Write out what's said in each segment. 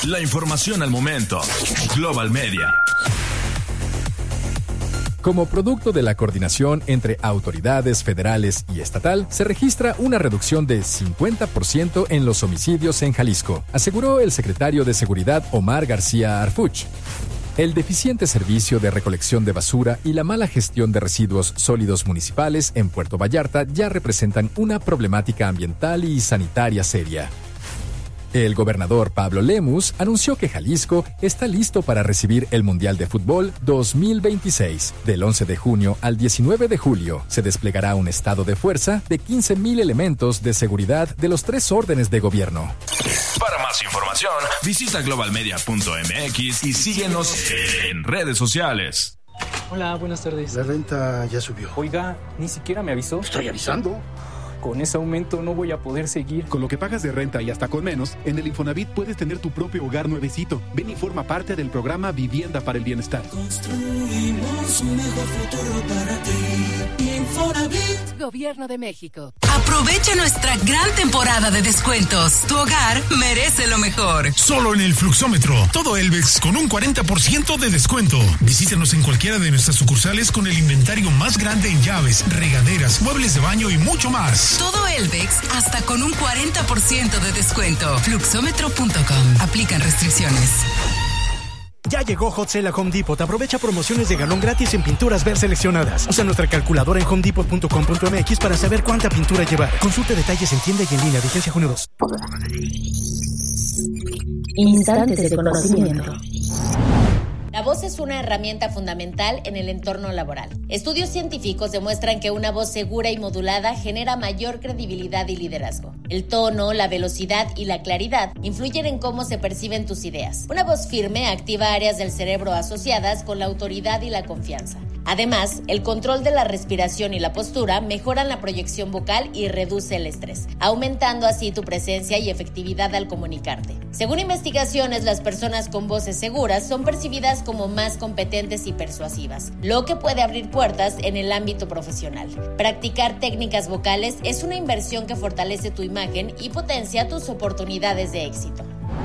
La información al momento. Global Media. Como producto de la coordinación entre autoridades federales y estatal, se registra una reducción de 50% en los homicidios en Jalisco, aseguró el secretario de Seguridad Omar García Harfuch. El deficiente servicio de recolección de basura y la mala gestión de residuos sólidos municipales en Puerto Vallarta ya representan una problemática ambiental y sanitaria seria. El gobernador Pablo Lemus anunció que Jalisco está listo para recibir el Mundial de Fútbol 2026. Del 11 de junio al 19 de julio se desplegará un estado de fuerza de 15,000 elementos de seguridad de los 3 órdenes de gobierno. Para más información, visita globalmedia.mx y síguenos en redes sociales. Hola, buenas tardes. La renta ya subió. Oiga, ni siquiera me avisó. Estoy avisando. Con ese aumento no voy a poder seguir. Con lo que pagas de renta y hasta con menos, en el Infonavit puedes tener tu propio hogar nuevecito. Ven y forma parte del programa Vivienda para el Bienestar. Construimos un mejor futuro para ti. Infonavit. Gobierno de México. Aprovecha nuestra gran temporada de descuentos. Tu hogar merece lo mejor. Solo en el Fluxómetro. Todo Elvex con un 40% de descuento. Visítanos en cualquiera de nuestras sucursales con el inventario más grande en llaves, regaderas, muebles de baño y mucho más. Todo Elvex hasta con un 40% de descuento. Fluxómetro.com. Aplican restricciones. Ya llegó Hot Sale a Home Depot. Aprovecha promociones de galón gratis en pinturas ver seleccionadas. Usa nuestra calculadora en homedepot.com.mx para saber cuánta pintura llevar. Consulte detalles en tienda y en línea. Vigencia junio 2. Instantes de conocimiento. La voz es una herramienta fundamental en el entorno laboral. Estudios científicos demuestran que una voz segura y modulada genera mayor credibilidad y liderazgo. El tono, la velocidad y la claridad influyen en cómo se perciben tus ideas. Una voz firme activa áreas del cerebro asociadas con la autoridad y la confianza. Además, el control de la respiración y la postura mejoran la proyección vocal y reduce el estrés, aumentando así tu presencia y efectividad al comunicarte. Según investigaciones, las personas con voces seguras son percibidas como más competentes y persuasivas, lo que puede abrir puertas en el ámbito profesional. Practicar técnicas vocales es una inversión que fortalece tu imagen y potencia tus oportunidades de éxito.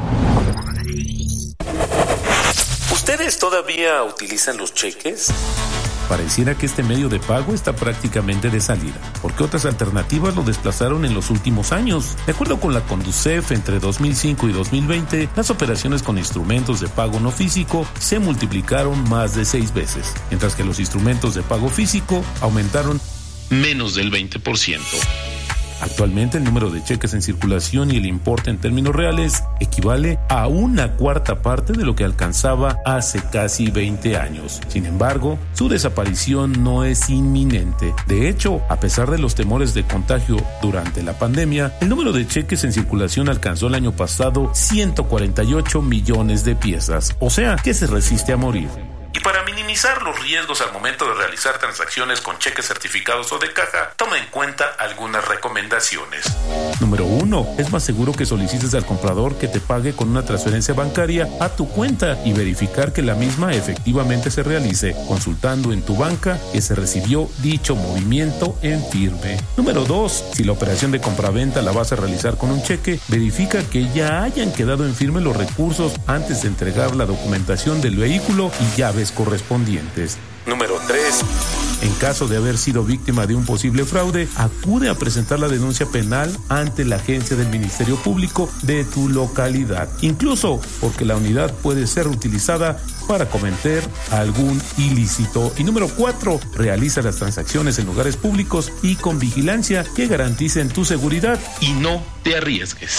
¿Ustedes todavía utilizan los cheques? Pareciera que este medio de pago está prácticamente de salida, porque otras alternativas lo desplazaron en los últimos años. De acuerdo con la Conducef, entre 2005 y 2020, las operaciones con instrumentos de pago no físico se multiplicaron más de 6 veces, mientras que los instrumentos de pago físico aumentaron menos del 20%. Actualmente el número de cheques en circulación y el importe en términos reales equivale a 1/4 parte de lo que alcanzaba hace casi 20 años. Sin embargo, su desaparición no es inminente. De hecho, a pesar de los temores de contagio durante la pandemia, el número de cheques en circulación alcanzó el año pasado 148 millones de piezas, o sea, que se resiste a morir. Y para minimizar los riesgos al momento de realizar transacciones con cheques certificados o de caja, toma en cuenta algunas recomendaciones. Número 1. Es más seguro que solicites al comprador que te pague con una transferencia bancaria a tu cuenta y verificar que la misma efectivamente se realice, consultando en tu banca que se recibió dicho movimiento en firme. Número 2. Si la operación de compraventa la vas a realizar con un cheque, verifica que ya hayan quedado en firme los recursos antes de entregar la documentación del vehículo y llaves correspondientes. Número 3. En caso de haber sido víctima de un posible fraude, acude a presentar la denuncia penal ante la agencia del Ministerio Público de tu localidad, incluso porque la unidad puede ser utilizada para cometer algún ilícito. Y número 4, realiza las transacciones en lugares públicos y con vigilancia que garanticen tu seguridad y no te arriesgues.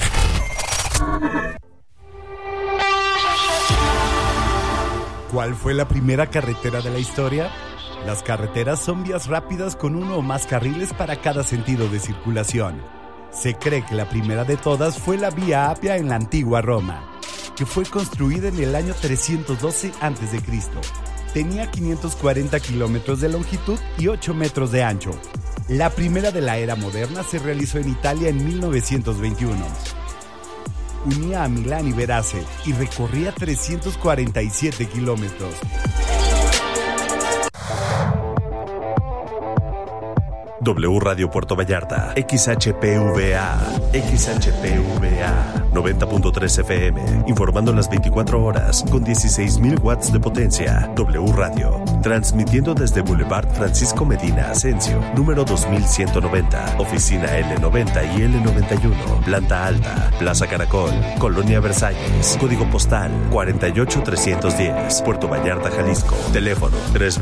¿Cuál fue la primera carretera de la historia? Las carreteras son vías rápidas con uno o más carriles para cada sentido de circulación. Se cree que la primera de todas fue la Vía Apia en la antigua Roma, que fue construida en el año 312 a.C. Tenía 540 kilómetros de longitud y 8 metros de ancho. La primera de la era moderna se realizó en Italia en 1921. Unía a Milán y Verace y recorría 347 kilómetros. W Radio Puerto Vallarta, XHPVA, 90.3 FM, informando las 24 horas con 16.000 watts de potencia. W Radio, transmitiendo desde Boulevard Francisco Medina Asensio, número 2190, oficina L90 y L91, planta alta, Plaza Caracol, Colonia Versalles, código postal 48310, Puerto Vallarta, Jalisco, teléfono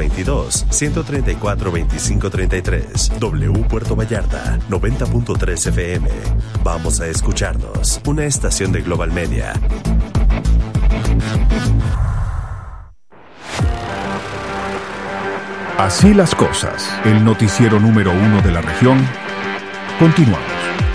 322-134-2533, W Puerto Vallarta, 90.3 FM. Vamos a escucharnos, una estación de Global Media. Así las cosas, el noticiero número 1 de la región. Continuamos.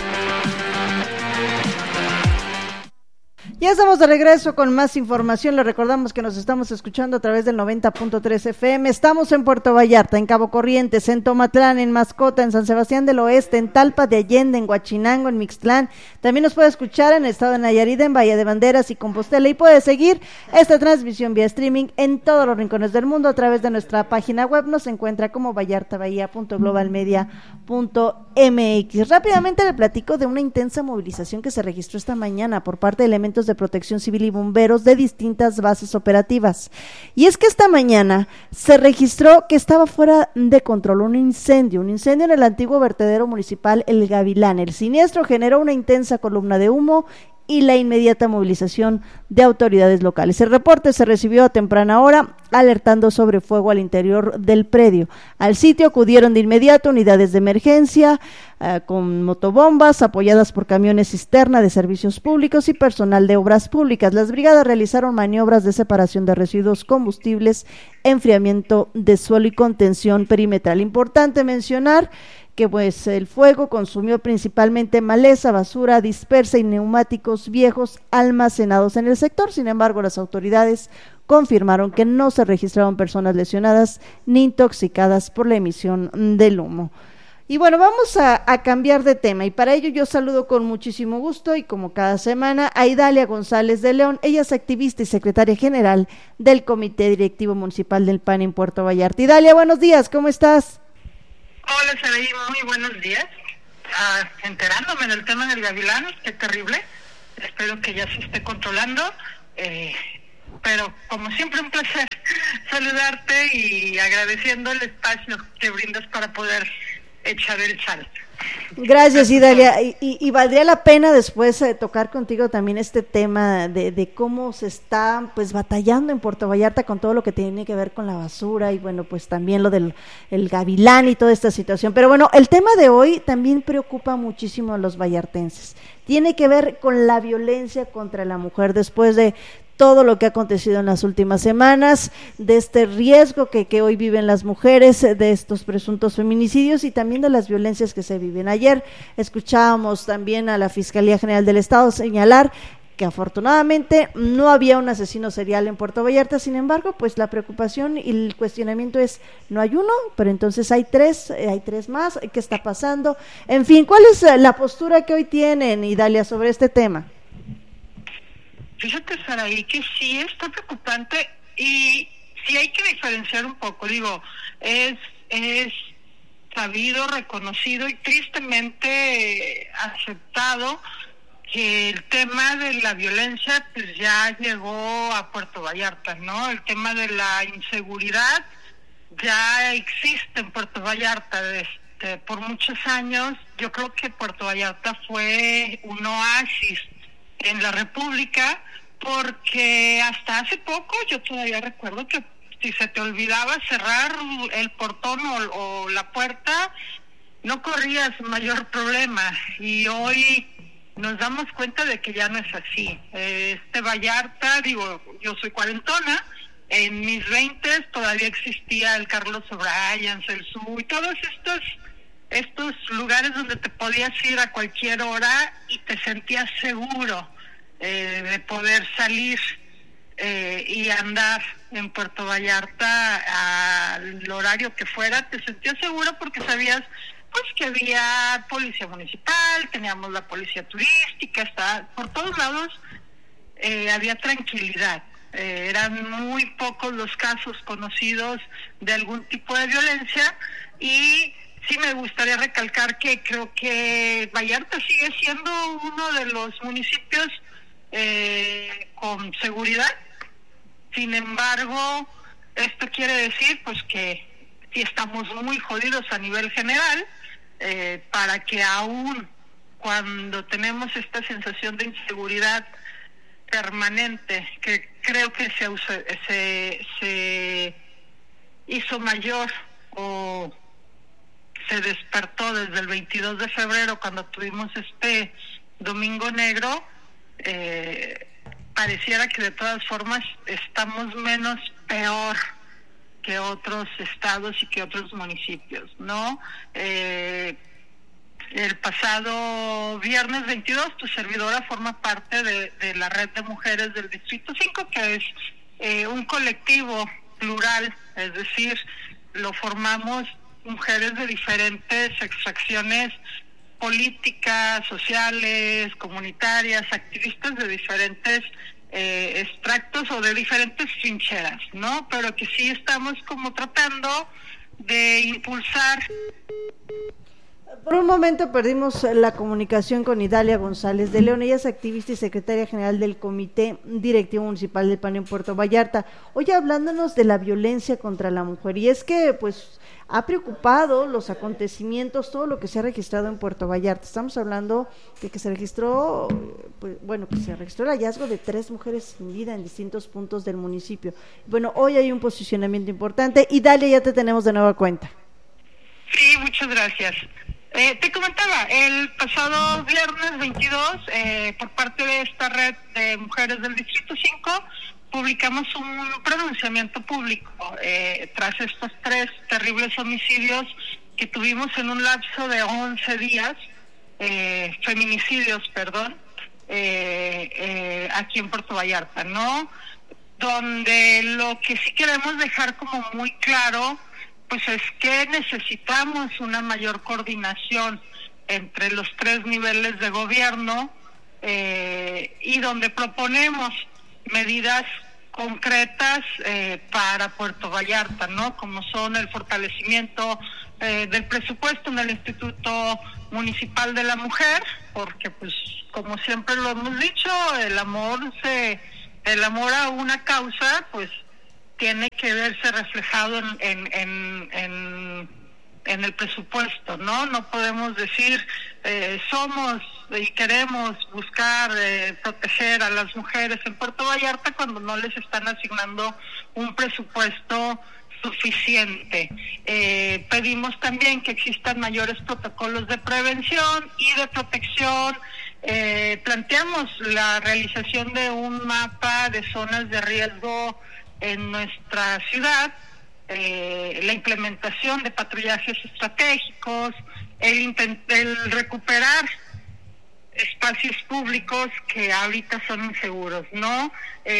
Ya estamos de regreso con más información. Les recordamos que nos estamos escuchando a través del 90.3 FM. Estamos en Puerto Vallarta, en Cabo Corrientes, en Tomatlán, en Mascota, en San Sebastián del Oeste, en Talpa de Allende, en Huachinango, en Mixtlán. También nos puede escuchar en el estado de Nayarit, en Bahía de Banderas y Compostela. Y puede seguir esta transmisión vía streaming en todos los rincones del mundo a través de nuestra página web. Nos encuentra como vallartabahía.globalmedia.mx. Rápidamente le platico de una intensa movilización que se registró esta mañana por parte de elementos de Protección Civil y bomberos de distintas bases operativas. Y es que esta mañana se registró que estaba fuera de control un incendio en el antiguo vertedero municipal El Gavilán. El siniestro generó una intensa columna de humo y la inmediata movilización de autoridades locales. El reporte se recibió a temprana hora, alertando sobre fuego al interior del predio. Al sitio acudieron de inmediato unidades de emergencia con motobombas apoyadas por camiones cisterna de servicios públicos y personal de obras públicas. Las brigadas realizaron maniobras de separación de residuos combustibles, enfriamiento de suelo y contención perimetral. Importante mencionar que pues el fuego consumió principalmente maleza, basura dispersa y neumáticos viejos almacenados en el sector. Sin embargo, las autoridades confirmaron que no se registraron personas lesionadas ni intoxicadas por la emisión del humo. Y bueno, vamos a cambiar de tema, y para ello yo saludo con muchísimo gusto y como cada semana a Idalia González de León. Ella es activista y secretaria general del Comité Directivo Municipal del PAN en Puerto Vallarta. Idalia, buenos días, ¿cómo estás? Hola, Saraí, muy buenos días. Enterándome del tema del Gavilán, qué terrible. Espero que ya se esté controlando. Pero como siempre un placer saludarte y agradeciendo el espacio que brindas para poder echar el sal. Gracias, Idalia, y valdría la pena después tocar contigo también este tema de cómo se está pues batallando en Puerto Vallarta con todo lo que tiene que ver con la basura y bueno, pues también lo del el Gavilán y toda esta situación. Pero bueno, el tema de hoy también preocupa muchísimo a los vallartenses. Tiene que ver con la violencia contra la mujer después de todo lo que ha acontecido en las últimas semanas, de este riesgo que hoy viven las mujeres, de estos presuntos feminicidios y también de las violencias que se viven. Ayer escuchábamos también a la Fiscalía General del Estado señalar que afortunadamente no había un asesino serial en Puerto Vallarta. Sin embargo, pues la preocupación y el cuestionamiento es, no hay uno, pero entonces hay tres más, ¿qué está pasando? En fin, ¿cuál es la postura que hoy tienen, Idalia, sobre este tema? Fíjate, Saraí, que sí está preocupante y sí hay que diferenciar un poco. Digo, es sabido, reconocido y tristemente aceptado que el tema de la violencia pues ya llegó a Puerto Vallarta, ¿no? El tema de la inseguridad ya existe en Puerto Vallarta por muchos años. Yo creo que Puerto Vallarta fue un oasis en la República, porque hasta hace poco yo todavía recuerdo que si se te olvidaba cerrar el portón o la puerta, no corrías mayor problema, y hoy nos damos cuenta de que ya no es así. Vallarta, digo, yo soy cuarentona, en mis 20s todavía existía el Carlos O'Brien, el Su y todos estos lugares donde te podías ir a cualquier hora y te sentías seguro de poder salir y andar en Puerto Vallarta al horario que fuera. Te sentías seguro porque sabías pues que había policía municipal, teníamos la policía turística, por todos lados había tranquilidad. Eran muy pocos los casos conocidos de algún tipo de violencia, y sí me gustaría recalcar que creo que Vallarta sigue siendo uno de los municipios con seguridad. Sin embargo, esto quiere decir pues que sí estamos muy jodidos a nivel general, para que aún cuando tenemos esta sensación de inseguridad permanente, que creo que se hizo mayor o se despertó desde el 22 de febrero cuando tuvimos este Domingo Negro, pareciera que de todas formas estamos menos peor que otros estados y que otros municipios, ¿no? El pasado viernes 22 tu servidora forma parte de la red de mujeres del Distrito 5, que es un colectivo plural, es decir, lo formamos mujeres de diferentes extracciones políticas, sociales, comunitarias, activistas de diferentes extractos o de diferentes trincheras, ¿no? Pero que sí estamos como tratando de impulsar. Por un momento perdimos la comunicación con Idalia González de León. Ella es activista y secretaria general del Comité Directivo Municipal del PAN en Puerto Vallarta. Hoy hablándonos de la violencia contra la mujer, y es que pues ha preocupado los acontecimientos, todo lo que se ha registrado en Puerto Vallarta. Estamos hablando de que se registró, pues, que se registró el hallazgo de 3 mujeres sin vida en distintos puntos del municipio. Bueno, hoy hay un posicionamiento importante. Idalia, ya te tenemos de nueva cuenta. Sí, muchas gracias. Te comentaba, el pasado viernes 22, por parte de esta red de mujeres del Distrito 5, publicamos un pronunciamiento público tras estos 3 terribles homicidios que tuvimos en un lapso de 11 días, feminicidios, perdón, aquí en Puerto Vallarta, ¿no? Donde lo que sí queremos dejar como muy claro pues es que necesitamos una mayor coordinación entre los 3 niveles de gobierno, y donde proponemos medidas concretas para Puerto Vallarta, ¿no? Como son el fortalecimiento del presupuesto en el Instituto Municipal de la Mujer, porque pues como siempre lo hemos dicho, el amor a una causa pues tiene que verse reflejado en el presupuesto, ¿no? No podemos decir somos y queremos buscar proteger a las mujeres en Puerto Vallarta cuando no les están asignando un presupuesto suficiente. Pedimos también que existan mayores protocolos de prevención y de protección. Planteamos la realización de un mapa de zonas de riesgo en nuestra ciudad, la implementación de patrullajes estratégicos, el recuperar espacios públicos que ahorita son inseguros, ¿no?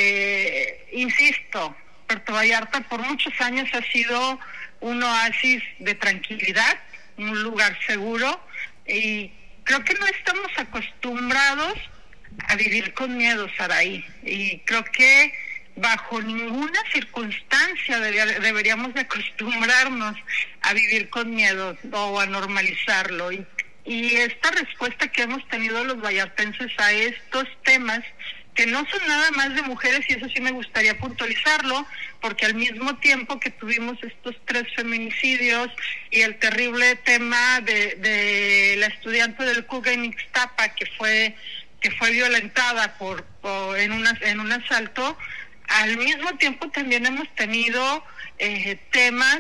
Insisto, Puerto Vallarta por muchos años ha sido un oasis de tranquilidad, un lugar seguro, y creo que no estamos acostumbrados a vivir con miedo, Saraí, y creo que bajo ninguna circunstancia deberíamos de acostumbrarnos a vivir con miedo o a normalizarlo. Y esta respuesta que hemos tenido los vallartenses a estos temas, que no son nada más de mujeres, y eso sí me gustaría puntualizarlo, porque al mismo tiempo que tuvimos estos 3 feminicidios y el terrible tema de la estudiante del CUGA en Ixtapa que fue violentada en un asalto, al mismo tiempo también hemos tenido temas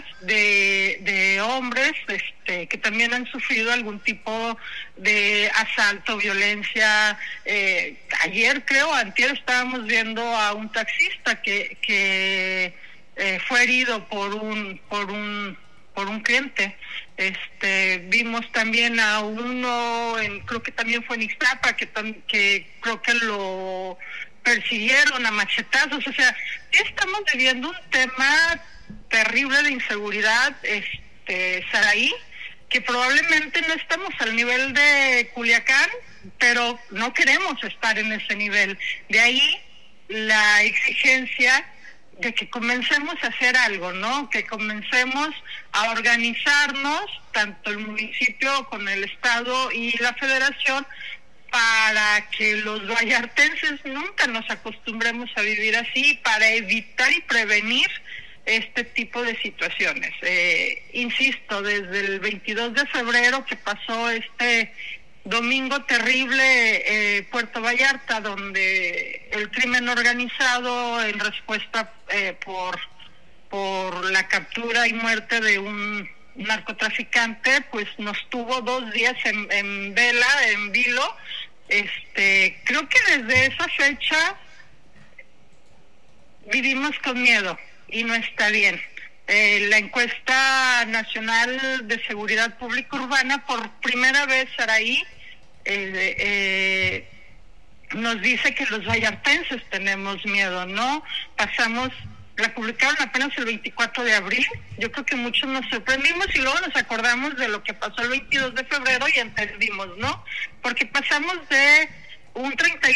de hombres que también han sufrido algún tipo de asalto, violencia. Ayer antier estábamos viendo a un taxista que fue herido por un cliente. Vimos también a uno, creo que también fue en Ixtapa, que creo que lo persiguieron a machetazos. O sea, estamos viviendo un tema terrible de inseguridad, Saraí, que probablemente no estamos al nivel de Culiacán, pero no queremos estar en ese nivel. De ahí la exigencia de que comencemos a hacer algo, ¿no? Que comencemos a organizarnos, tanto el municipio con el estado y la federación, para que los vallartenses nunca nos acostumbremos a vivir así, para evitar y prevenir este tipo de situaciones. Insisto, desde el 22 de febrero que pasó este domingo terrible, Puerto Vallarta, donde el crimen organizado, en respuesta por la captura y muerte de un narcotraficante, pues nos tuvo 2 días en vela, en vilo. Creo que desde esa fecha vivimos con miedo y no está bien. La encuesta nacional de seguridad pública urbana, por primera vez, Saraí, nos dice que los vallartenses tenemos miedo, ¿no? La publicaron apenas el 24 de abril. Yo creo que muchos nos sorprendimos y luego nos acordamos de lo que pasó el 22 de febrero y entendimos, ¿no? Porque pasamos de un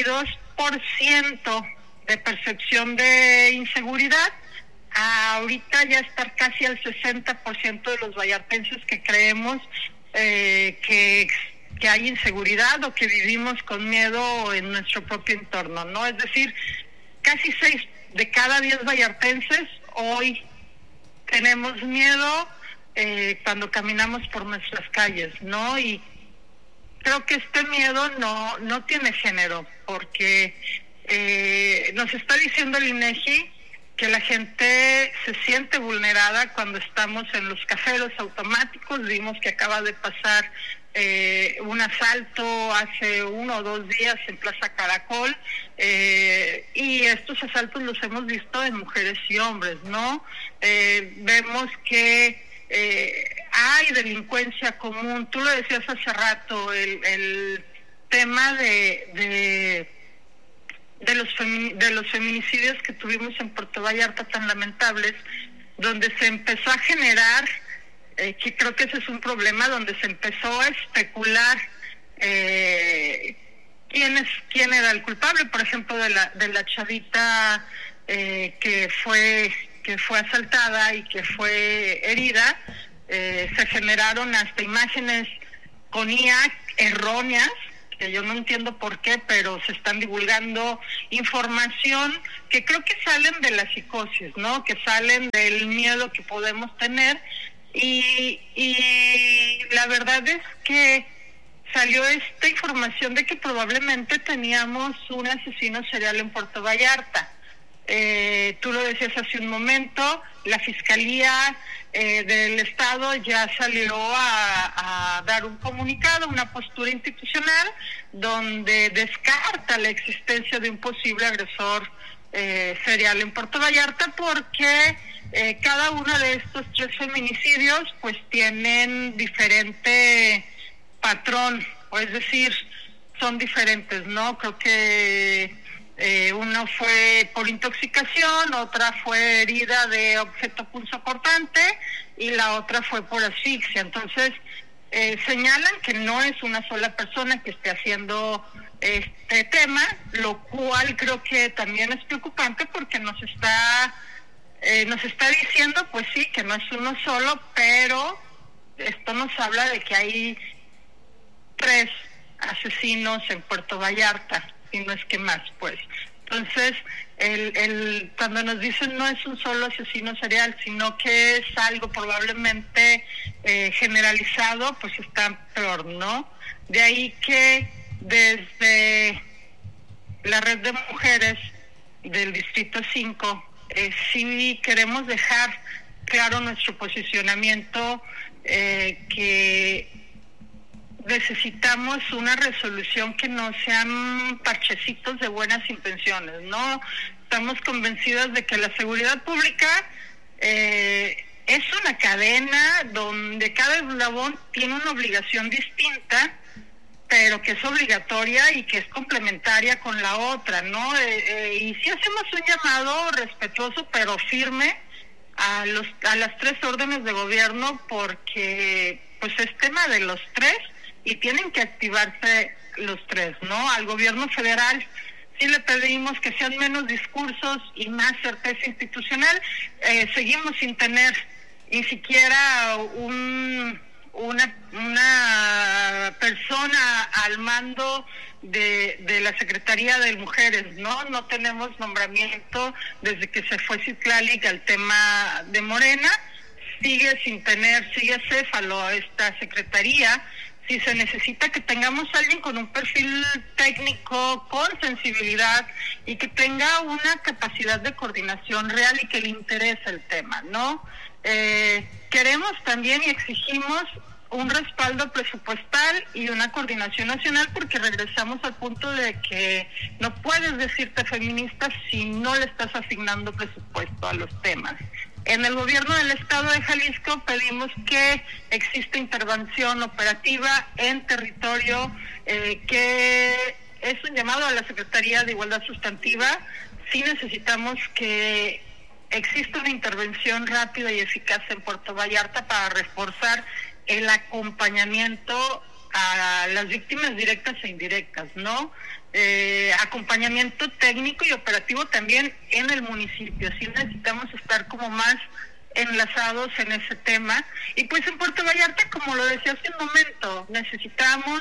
32% de percepción de inseguridad a ahorita ya estar casi al 60% de los vallartenses que creemos que hay inseguridad o que vivimos con miedo en nuestro propio entorno, ¿no? Es decir, casi 6 de cada 10 vallartenses hoy tenemos miedo cuando caminamos por nuestras calles, ¿no? Y creo que este miedo no tiene género, porque nos está diciendo el INEGI que la gente se siente vulnerada cuando estamos en los cajeros automáticos. Vimos que acaba de pasar un asalto hace 1 o 2 días en Plaza Caracol, y estos asaltos los hemos visto en mujeres y hombres, ¿no? Vemos que hay delincuencia común. Tú lo decías hace rato, el tema de los feminicidios que tuvimos en Puerto Vallarta tan lamentables, donde se empezó a generar, que creo que ese es un problema, donde se empezó a especular quién era el culpable, por ejemplo, de la chavita que fue asaltada y que fue herida. Se generaron hasta imágenes con IA erróneas, que yo no entiendo por qué, pero se están divulgando información que creo que salen de la psicosis, ¿no? Que salen del miedo que podemos tener, y la verdad es que salió esta información de que probablemente teníamos un asesino serial en Puerto Vallarta. Tú lo decías hace un momento, la Fiscalía del Estado ya salió a dar un comunicado, una postura institucional, donde descarta la existencia de un posible agresor serial en Puerto Vallarta, porque cada uno de estos 3 feminicidios pues tienen diferente patrón, o es decir, son diferentes, ¿no? Creo que uno fue por intoxicación, otra fue herida de objeto punzocortante y la otra fue por asfixia. Entonces, señalan que no es una sola persona que esté haciendo este tema, lo cual creo que también es preocupante, porque nos está diciendo, pues sí, que no es uno solo, pero esto nos habla de que hay 3 asesinos en Puerto Vallarta, y no es que más, pues. Entonces, cuando nos dicen no es un solo asesino serial, sino que es algo probablemente generalizado, pues está peor, ¿no? De ahí que desde la red de mujeres del Distrito 5, sí queremos dejar claro nuestro posicionamiento, que necesitamos una resolución que no sean parchecitos de buenas intenciones, ¿no? Estamos convencidas de que la seguridad pública es una cadena donde cada eslabón tiene una obligación distinta, pero que es obligatoria y que es complementaria con la otra, ¿no? Y sí hacemos un llamado respetuoso pero firme a las 3 órdenes de gobierno, porque pues es tema de los 3 y tienen que activarse los 3, ¿no? Al gobierno federal sí le pedimos que sean menos discursos y más certeza institucional. Seguimos sin tener ni siquiera una persona al mando de la Secretaría de Mujeres, ¿no? No tenemos nombramiento desde que se fue Citlali al tema de Morena, sigue céfalo esta secretaría. Si se necesita que tengamos a alguien con un perfil técnico, con sensibilidad y que tenga una capacidad de coordinación real y que le interese el tema, ¿no? Queremos también y exigimos un respaldo presupuestal y una coordinación nacional, porque regresamos al punto de que no puedes decirte feminista si no le estás asignando presupuesto a los temas. En el gobierno del estado de Jalisco pedimos que exista intervención operativa en territorio, que es un llamado a la Secretaría de Igualdad Sustantiva. Sí necesitamos que exista una intervención rápida y eficaz en Puerto Vallarta para reforzar el acompañamiento a las víctimas directas e indirectas, ¿no? Acompañamiento técnico y operativo también en el municipio. Sí necesitamos estar como más enlazados en ese tema. Y pues en Puerto Vallarta, como lo decía hace un momento, necesitamos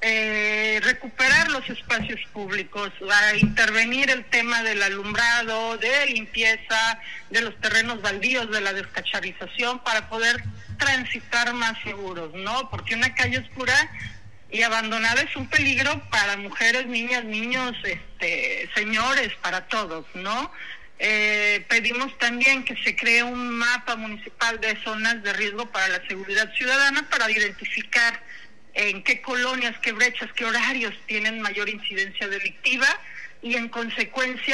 recuperar los espacios públicos, intervenir el tema del alumbrado, de limpieza, de los terrenos baldíos, de la descacharización, para poder transitar más seguros, ¿no? Porque una calle oscura y abandonada es un peligro para mujeres, niñas, niños, señores, para todos, ¿no? Pedimos también que se cree un mapa municipal de zonas de riesgo para la seguridad ciudadana, para identificar en qué colonias, qué brechas, qué horarios tienen mayor incidencia delictiva, y en consecuencia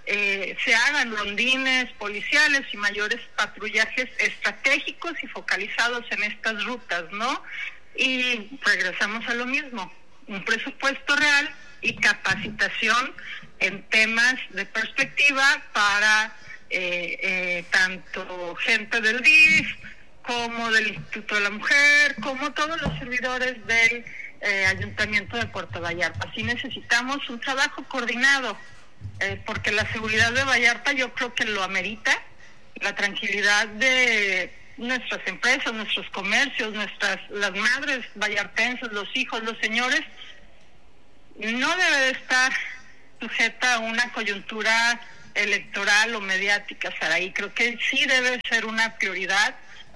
se hagan rondines policiales y mayores patrullajes estratégicos y focalizados en estas rutas, ¿no? Y regresamos a lo mismo, un presupuesto real y capacitación en temas de perspectiva para tanto gente del DIF como del Instituto de la Mujer, como todos los servidores del Ayuntamiento de Puerto Vallarta. Así necesitamos un trabajo coordinado, porque la seguridad de Vallarta yo creo que lo amerita, la tranquilidad de nuestras empresas, nuestros comercios, las madres vallartenses, los hijos, los señores, no debe de estar sujeta a una coyuntura electoral o mediática, Saraí. Creo que sí debe ser una prioridad,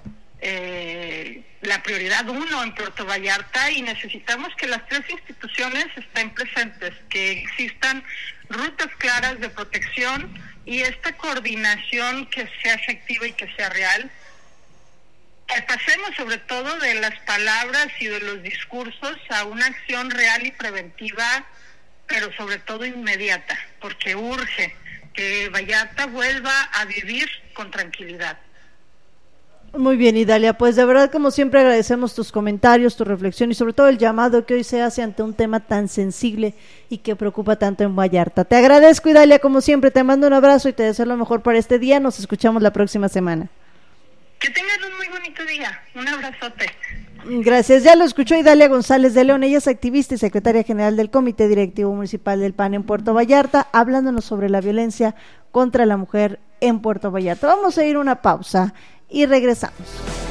la prioridad 1 en Puerto Vallarta, y necesitamos que las tres instituciones estén presentes, que existan rutas claras de protección y esta coordinación que sea efectiva y que sea real. Que pasemos sobre todo de las palabras y de los discursos a una acción real y preventiva, pero sobre todo inmediata, porque urge que Vallarta vuelva a vivir con tranquilidad. Muy bien, Idalia, pues de verdad, como siempre, agradecemos tus comentarios, tu reflexión y sobre todo el llamado que hoy se hace ante un tema tan sensible y que preocupa tanto en Vallarta. Te agradezco, Idalia, como siempre, te mando un abrazo y te deseo lo mejor para este día. Nos escuchamos la próxima semana. Que tengan un muy bonito día. Un abrazote. Gracias. Ya lo escuchó Idalia González de León. Ella es activista y secretaria general del Comité Directivo Municipal del PAN en Puerto Vallarta, hablándonos sobre la violencia contra la mujer en Puerto Vallarta. Vamos a ir a una pausa y regresamos.